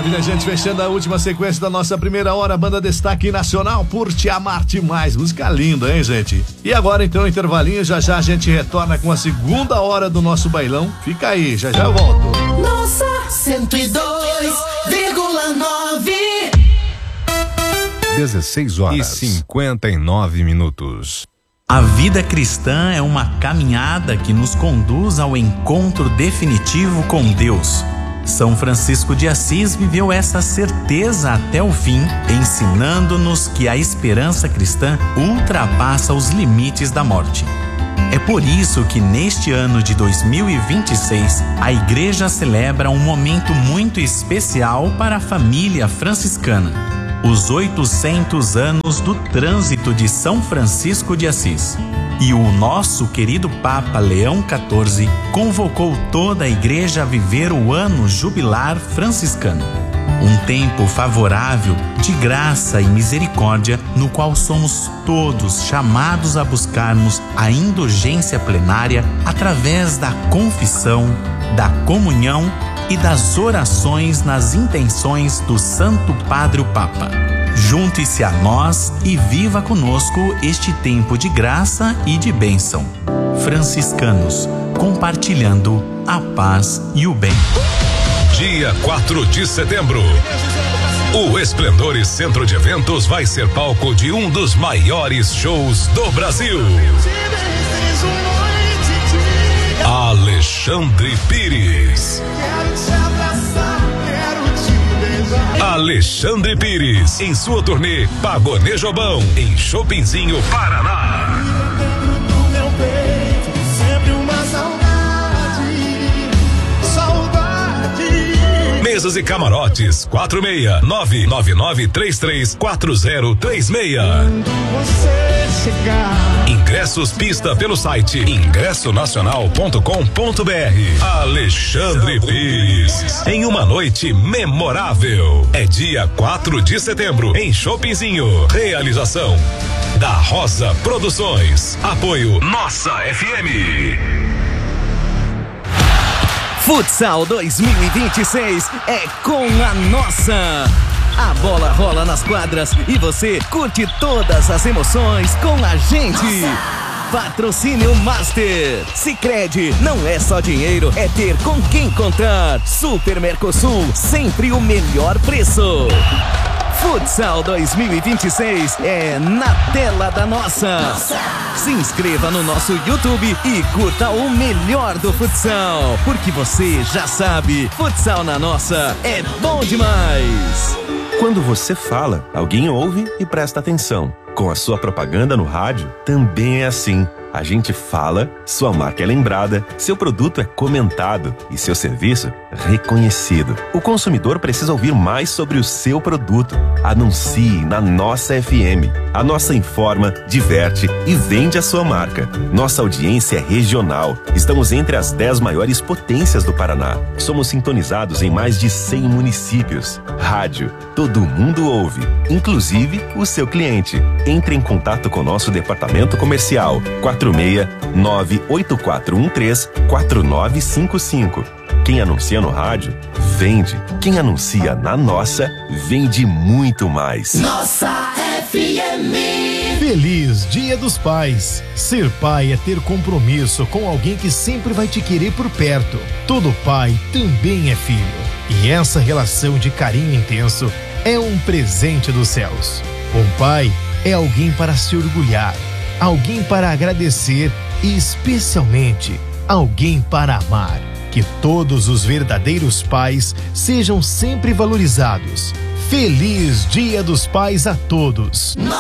Maravilha, gente, fechando a última sequência da nossa primeira hora, banda Destaque Nacional por Te Amar-te Mais. Música linda, hein, gente? E agora, então, intervalinho, já já a gente retorna com a segunda hora do nosso bailão. Fica aí, já já eu volto. Nossa 102,9 16h59. A vida cristã é uma caminhada que nos conduz ao encontro definitivo com Deus. São Francisco de Assis viveu essa certeza até o fim, ensinando-nos que a esperança cristã ultrapassa os limites da morte. É por isso que neste ano de 2026, a Igreja celebra um momento muito especial para a família franciscana. Os 800 anos do trânsito de São Francisco de Assis. E o nosso querido Papa Leão XIV convocou toda a Igreja a viver o ano jubilar franciscano. Um tempo favorável de graça e misericórdia, no qual somos todos chamados a buscarmos a indulgência plenária através da confissão, da comunhão e das orações nas intenções do Santo Padre o Papa. Junte-se a nós e viva conosco este tempo de graça e de bênção. Franciscanos, compartilhando a paz e o bem. Dia 4 de setembro. O Esplendores Centro de Eventos vai ser palco de um dos maiores shows do Brasil. Alexandre Pires. Alexandre Pires, em sua turnê Pagonê Jobão, em Chopinzinho, Paraná. Mesas e camarotes 46999334036. Ingressos pista pelo site ingressonacional.com.br. Alexandre Pires, em uma noite memorável. É dia 4 de setembro, em Chopinzinho. Realização da Rosa Produções. Apoio Nossa FM. Futsal 2026 é com a Nossa. A bola rola nas quadras e você curte todas as emoções com a gente. Nossa. Patrocínio Master. Sicredi, não é só dinheiro, é ter com quem contar. Super Mercosul, sempre o melhor preço. Futsal 2026 é na tela da Nossa. Se inscreva no nosso YouTube e curta o melhor do futsal, porque você já sabe, futsal na Nossa é bom demais. Quando você fala, alguém ouve e presta atenção. Com a sua propaganda no rádio, também é assim. A gente fala, sua marca é lembrada, seu produto é comentado e seu serviço reconhecido. O consumidor precisa ouvir mais sobre o seu produto. Anuncie na Nossa FM. A Nossa informa, diverte e vende a sua marca. Nossa audiência é regional. Estamos entre as 10 maiores potências do Paraná. Somos sintonizados em mais de 100 municípios. Rádio, todo mundo ouve, inclusive o seu cliente. Entre em contato com o nosso departamento comercial 469-8413-4955. Quem anuncia no rádio, vende. Quem anuncia na Nossa, vende muito mais. Nossa FM. Feliz Dia dos Pais. Ser pai é ter compromisso com alguém que sempre vai te querer por perto. Todo pai também é filho. E essa relação de carinho intenso é um presente dos céus. Um pai é alguém para se orgulhar, alguém para agradecer e, especialmente, alguém para amar. Que todos os verdadeiros pais sejam sempre valorizados. Feliz Dia dos Pais a todos.